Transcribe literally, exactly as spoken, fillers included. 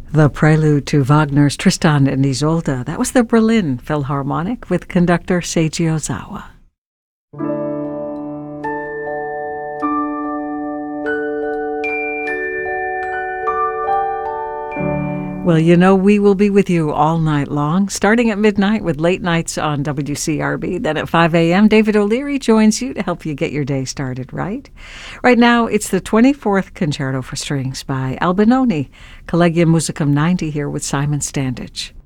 The prelude to Wagner's Tristan and Isolde. That was the Berlin Philharmonic with conductor Seiji Ozawa. Well, you know, we will be with you all night long, starting at midnight with late nights on W C R B. Then at five a.m., David O'Leary joins you to help you get your day started right. Right now, it's the twenty-fourth Concerto for Strings by Albinoni, Collegium Musicum ninety here with Simon Standage.